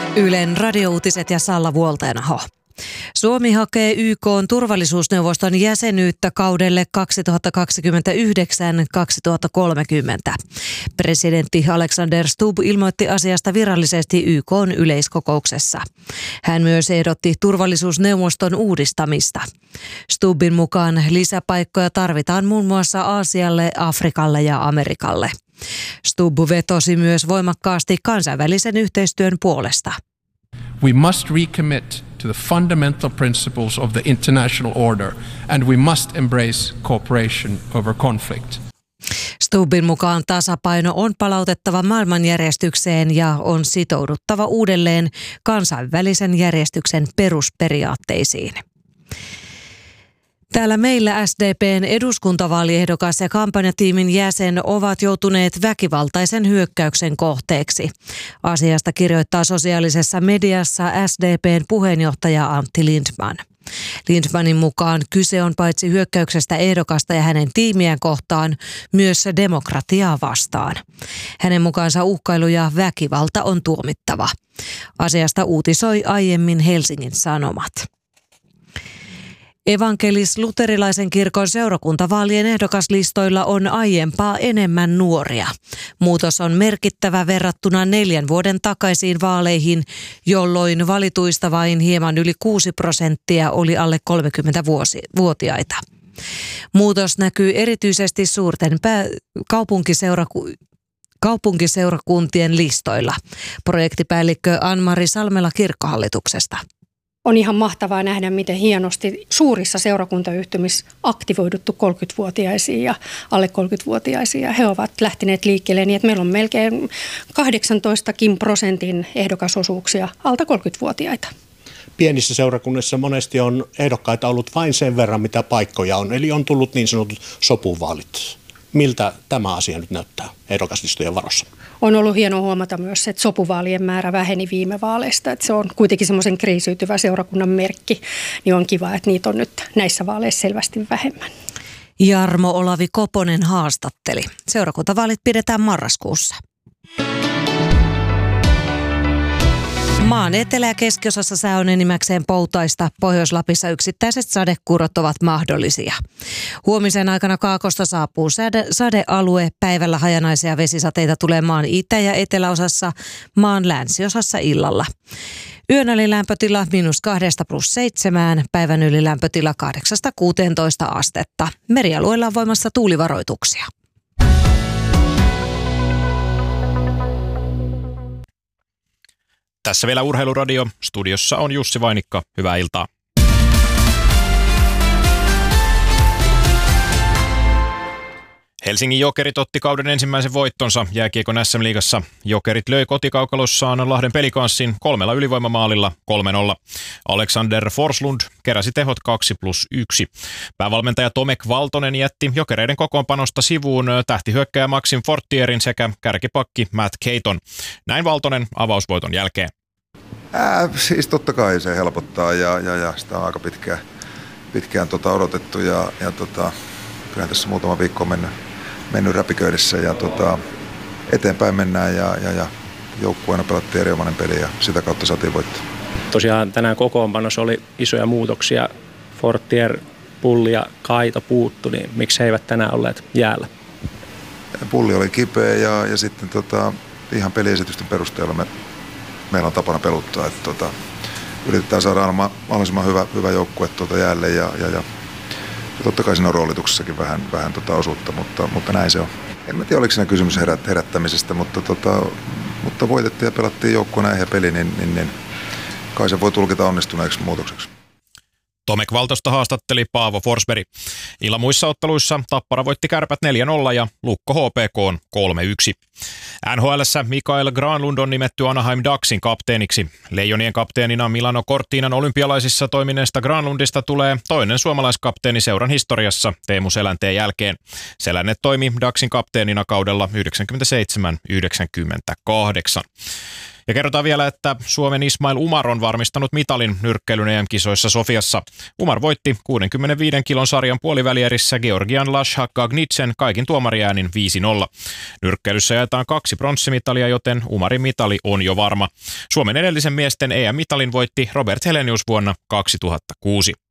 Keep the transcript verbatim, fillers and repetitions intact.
Ylen radiouutiset ja Salla Vuolteenaho. Suomi hakee Y K:n turvallisuusneuvoston jäsenyyttä kaudelle kaksituhattakaksikymmentäyhdeksän kaksituhattakolmekymmentä. Presidentti Alexander Stubb ilmoitti asiasta virallisesti Y K:n yleiskokouksessa. Hän myös ehdotti turvallisuusneuvoston uudistamista. Stubbin mukaan lisäpaikkoja tarvitaan muun muassa Aasialle, Afrikalle ja Amerikalle. Stubb vetosi myös voimakkaasti kansainvälisen yhteistyön puolesta. We must recommit to the fundamental principles of the international order, and we must embrace cooperation over conflict. Stubbin mukaan tasapaino on palautettava maailmanjärjestykseen ja on sitouduttava uudelleen kansainvälisen järjestyksen perusperiaatteisiin. Täällä meillä S D P:n eduskuntavaaliehdokas ja kampanjatiimin jäsen ovat joutuneet väkivaltaisen hyökkäyksen kohteeksi. Asiasta kirjoittaa sosiaalisessa mediassa S D P:n puheenjohtaja Antti Lindtman. Lindtmanin mukaan kyse on paitsi hyökkäyksestä ehdokasta ja hänen tiimiään kohtaan, myös demokratiaa vastaan. Hänen mukaansa uhkailu ja väkivalta on tuomittava. Asiasta uutisoi aiemmin Helsingin Sanomat. Evankelis-luterilaisen kirkon seurakuntavaalien ehdokaslistoilla on aiempaa enemmän nuoria. Muutos on merkittävä verrattuna neljän vuoden takaisiin vaaleihin, jolloin valituista vain hieman yli kuusi prosenttia oli alle kolmekymmentävuotiaita. Muutos näkyy erityisesti suurten pää- kaupunkiseuraku- kaupunkiseurakuntien listoilla. Projektipäällikkö Ann-Mari Salmela Kirkkohallituksesta. On ihan mahtavaa nähdä, miten hienosti suurissa seurakuntayhtymissä aktivoiduttu kolmekymmentävuotiaisiin ja alle kolmekymmentävuotiaisiin. He ovat lähteneet liikkeelle niin, että meillä on melkein kahdeksantoistakin prosentin ehdokasosuuksia alta kolmekymmentävuotiaita. Pienissä seurakunnissa monesti on ehdokkaita ollut vain sen verran, mitä paikkoja on. Eli on tullut niin sanotut sopuvaalit. Miltä tämä asia nyt näyttää ehdokaslistojen varossa? On ollut hienoa huomata myös, että sopuvaalien määrä väheni viime vaaleista. Että se on kuitenkin semmoisen kriisiytyvä seurakunnan merkki, niin on kiva, että niitä on nyt näissä vaaleissa selvästi vähemmän. Jarmo Olavi Koponen haastatteli. Seurakuntavaalit pidetään marraskuussa. Maan etelä- ja keskiosassa sää on enimmäkseen poutaista. Pohjois-Lapissa yksittäiset sadekuurot ovat mahdollisia. Huomisen aikana Kaakosta saapuu sade, sadealue. Päivällä hajanaisia vesisateita tulee maan itä- ja eteläosassa, maan länsiosassa illalla. Yön lämpötila miinus kahdesta plus seitsemään, päivän yli lämpötila kahdeksasta kuuteentoista astetta. Merialueilla on voimassa tuulivaroituksia. Tässä vielä Urheiluradio. Studiossa on Jussi Vainikka. Hyvää iltaa. Helsingin Jokerit otti kauden ensimmäisen voittonsa jääkiekon S M-liigassa. Jokerit löi kotikaukalossaan Lahden Pelikanssin kolmella ylivoimamaalilla kolme nolla. Alexander Forslund keräsi tehot kaksi plus yksi. Päävalmentaja Tomek Valtonen jätti Jokereiden kokoonpanosta sivuun tähtihyökkäjä Maxim Fortierin sekä kärkipakki Matt Caton. Näin Valtonen avausvoiton jälkeen. Äh, siis totta kai se helpottaa ja, ja, ja sitä on aika pitkään, pitkään tota odotettu ja, ja tota, kyllä tässä muutama viikko on mennyt, mennyt räpiköidessä ja tota, eteenpäin mennään ja, ja, ja joukkueena pelattiin erinomainen peli ja sitä kautta saatiin voitto. Tosiaan tänään kokoonpanossa oli isoja muutoksia. Fortier, Pulli ja Kaito puuttu, niin miksi he eivät tänään olleet jäällä? Pulli oli kipeä ja, ja sitten tota, ihan peliesitysten perusteella me, meillä on tapana peluttaa, että tota, yritetään saada aina mahdollisimman hyvä, hyvä joukkue tuota jäälle ja, ja, ja totta kai siinä on roolituksessakin vähän, vähän tota osuutta, mutta, mutta näin se on. En mä tiedä, oliko siinä kysymys herät, herättämisestä, mutta, tota, mutta voitettiin ja pelattiin joukkueena ehjä peli, niin, niin, niin kai se voi tulkita onnistuneeksi muutokseksi. Tomek Valtosta haastatteli Paavo Forsberg. Illan muissa otteluissa Tappara voitti Kärpät neljä nolla ja Lukko H P K kolme yksi. N H L:ssä Mikael Granlund on nimetty Anaheim Ducksin kapteeniksi. Leijonien kapteenina Milano Cortinan olympialaisissa toimineesta Granlundista tulee toinen suomalaiskapteeni seuran historiassa Teemu Selänteen jälkeen. Selänne toimi Ducksin kapteenina kaudella yhdeksänkymmentäseitsemän yhdeksänkymmentäkahdeksan. Ja kerrotaan vielä, että Suomen Ismail Umar on varmistanut mitalin nyrkkeilyn E M-kisoissa Sofiassa. Umar voitti kuudenkymmenenviiden kilon sarjan puolivälierissä Georgian Lashak Gagnitsen kaikin tuomariäänin viisi nolla. Nyrkkeilyssä jaetaan kaksi pronssimitalia, joten Umarin mitali on jo varma. Suomen edellisen miesten E M-mitalin voitti Robert Helenius vuonna kaksituhattakuusi.